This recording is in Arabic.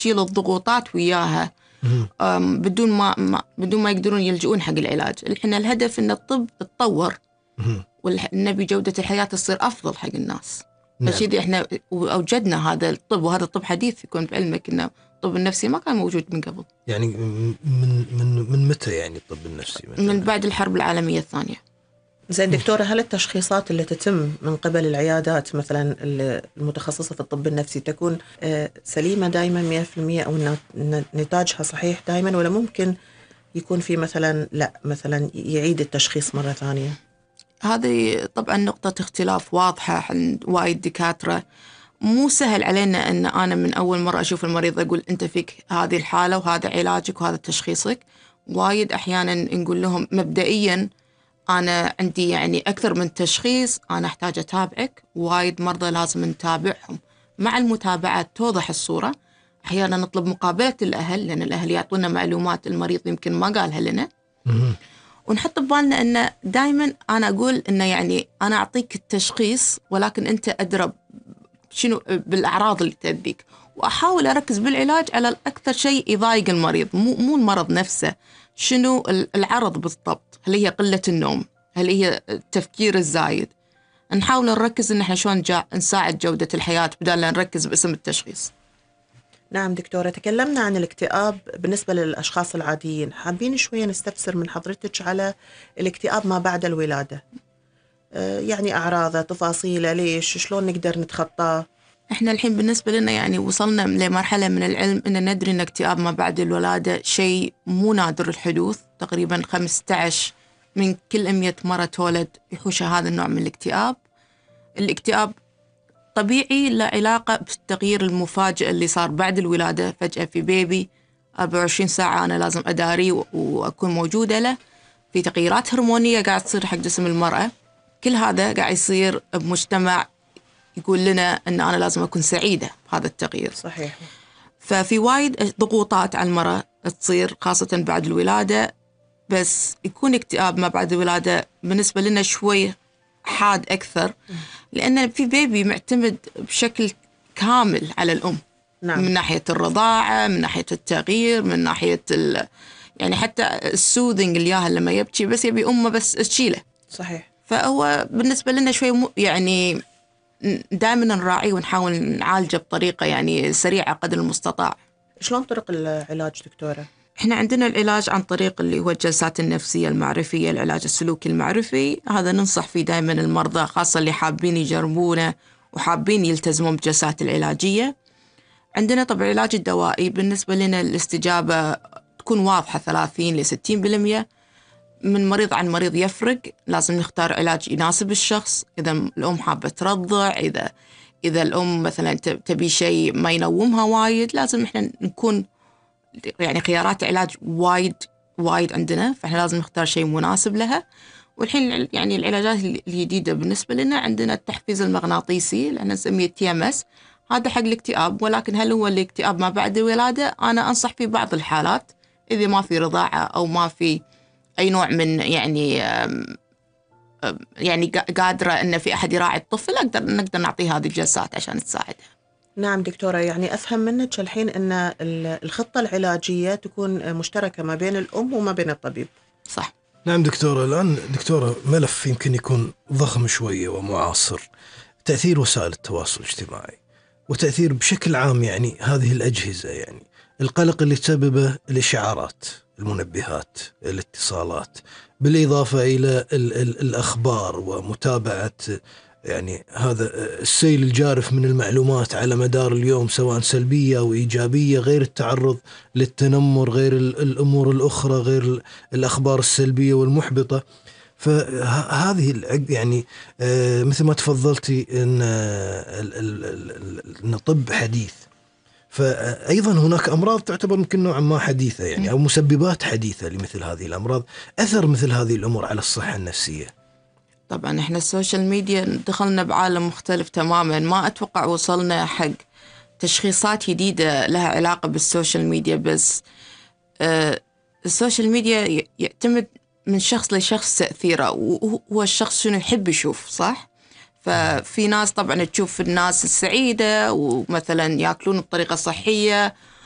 تشيل الضغوطات وياها بدون ما يقدرون يلجؤون حق العلاج. احنا الهدف ان الطب تطور والنبي جودة الحياة تصير أفضل حق الناس. نعم. فشذي احنا أوجدنا هذا الطب، وهذا الطب حديث يكون بعلمك إنه الطب النفسي ما كان موجود من قبل. يعني من متى يعني الطب النفسي مثلاً؟ من بعد الحرب العالمية الثانية. زين دكتورة، هل التشخيصات اللي تتم من قبل العيادات مثلا المتخصصة في الطب النفسي تكون سليمة دائما 100%، أو نتاجها صحيح دائما، ولا ممكن يكون في مثلا لا مثلا يعيد التشخيص مرة ثانية؟ هذه طبعا نقطة اختلاف واضحة عند وايد دكاترة. مو سهل علينا أن أنا من أول مرة أشوف المريض أقول أنت فيك هذه الحالة وهذا علاجك وهذا تشخيصك. وايد أحيانا نقول لهم مبدئيا أنا عندي يعني أكثر من تشخيص، أنا أحتاج أتابعك. وايد مرضى لازم نتابعهم، مع المتابعة توضح الصورة. أحيانا نطلب مقابلة الأهل، لأن الأهل يعطونا معلومات المريض يمكن ما قالها لنا. ونحط ببالنا أن دائما أنا أقول أنه يعني أنا أعطيك التشخيص، ولكن أنت أدرى شنو بالأعراض اللي تأذيك، وأحاول أركز بالعلاج على الأكثر شيء يضايق المريض، مو المرض نفسه. شنو العرض بالضبط؟ هل هي قلة النوم؟ هل هي التفكير الزايد؟ نحاول نركز إن إحنا شلون نساعد جودة الحياة بدل لا نركز باسم التشخيص. نعم دكتورة، تكلمنا عن الاكتئاب بالنسبة للأشخاص العاديين، حابين شوية نستفسر من حضرتك على الاكتئاب ما بعد الولادة. يعني أعراضه، تفاصيله، ليش، شلون نقدر نتخطاه؟ إحنا الحين بالنسبة لنا يعني وصلنا لمرحلة من العلم إن ندري إن اكتئاب ما بعد الولادة شيء مو نادر الحدوث. تقريبا 15 من كل 100 مرة تولد يحوش هذا النوع من الاكتئاب. الاكتئاب طبيعي، لا علاقة بالتغيير المفاجئ اللي صار بعد الولادة. فجأة في بيبي 24 ساعة أنا لازم أداري وأكون موجودة له. في تغييرات هرمونية قاعد تصير حق جسم المرأة. كل هذا قاعد يصير بمجتمع يقول لنا أن أنا لازم أكون سعيدة بهذا التغيير. صحيح. ففي وايد ضغوطات على المرأة تصير خاصة بعد الولادة، بس يكون اكتئاب ما بعد الولادة بالنسبة لنا شوي حاد أكثر، لأن في بيبي معتمد بشكل كامل على الأم. نعم. من ناحية الرضاعة، من ناحية التغيير، من ناحية يعني حتى السوذنج اللي ياهل لما يبكي بس يبي أمه بس تشيله. صحيح. فهو بالنسبة لنا شوي يعني دائما نراعيه ونحاول نعالجه بطريقة يعني سريعة قدر المستطاع. شلون طرق العلاج دكتورة؟ احنا عندنا العلاج عن طريق اللي هو الجلسات النفسية المعرفية، العلاج السلوكي المعرفي. هذا ننصح فيه دائما المرضى، خاصة اللي حابين يجربونه وحابين يلتزمون بالجلسات العلاجية. عندنا طبعا العلاج الدوائي، بالنسبة لنا الاستجابة تكون واضحة 30 ل 60%. من مريض عن مريض يفرق، لازم نختار علاج يناسب الشخص. إذا الأم حابة ترضع، إذا الأم مثلا تبي شيء ما ينومها وايد، لازم إحنا نكون يعني خيارات علاج وايد عندنا، فإحنا لازم نختار شيء مناسب لها. والحين يعني العلاجات الجديدة بالنسبة لنا عندنا التحفيز المغناطيسي اللي احنا نسميه TMS. هذا حق الاكتئاب، ولكن هل هو الاكتئاب ما بعد الولادة؟ أنا أنصح في بعض الحالات إذا ما في رضاعة أو ما في أي نوع من يعني قادرة إن في أحد يراعي الطفل، نقدر نعطيه هذه الجلسات عشان تساعدها. نعم دكتورة، يعني أفهم منك الحين أن الخطة العلاجية تكون مشتركة ما بين الأم وما بين الطبيب. صح. نعم دكتورة. الآن دكتورة، ملف يمكن يكون ضخم شوية ومعاصر، تأثير وسائل التواصل الاجتماعي وتأثير بشكل عام يعني هذه الأجهزة، يعني القلق اللي تسببه الإشعارات، المنبهات، الاتصالات، بالإضافة إلى الأخبار ومتابعة يعني هذا السيل الجارف من المعلومات على مدار اليوم، سواء سلبية أو إيجابية، غير التعرض للتنمر، غير الأمور الأخرى، غير الأخبار السلبية والمحبطة. فهذه يعني مثل ما تفضلتي إن طب حديث، فأيضا هناك أمراض تعتبر يمكن نوعا ما حديثة يعني، أو مسببات حديثة لمثل هذه الأمراض. أثر مثل هذه الأمور على الصحة النفسية. طبعا احنا السوشيال ميديا دخلنا بعالم مختلف تماما. ما أتوقع وصلنا حق تشخيصات جديدة لها علاقة بالسوشيال ميديا، بس السوشيال ميديا يعتمد من شخص لشخص تأثيره، وهو الشخص شنو يحب يشوف. صح؟ ففي ناس طبعا تشوف الناس السعيدة ومثلا يأكلون بطريقة صحية،